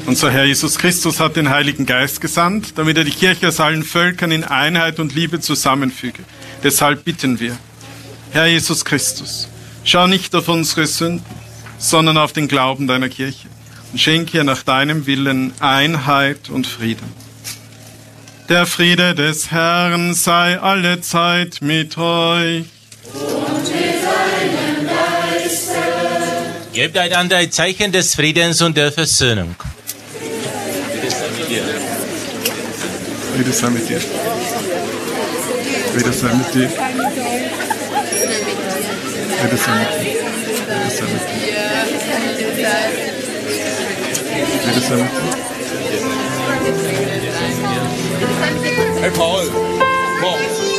Unser Herr Jesus Christus hat den Heiligen Geist gesandt, damit er die Kirche aus allen Völkern in Einheit und Liebe zusammenfüge. Deshalb bitten wir, Herr Jesus Christus, schau nicht auf unsere Sünden, sondern auf den Glauben deiner Kirche und schenke ihr nach deinem Willen Einheit und Frieden. Der Friede des Herrn sei allezeit mit euch. Und mit deinem Geiste. Gebt einander ein Zeichen des Friedens und der Versöhnung. Friede sei mit dir. Friede sei mit dir. Friede sei mit dir. Friede sei mit dir. Hey Paul, komm.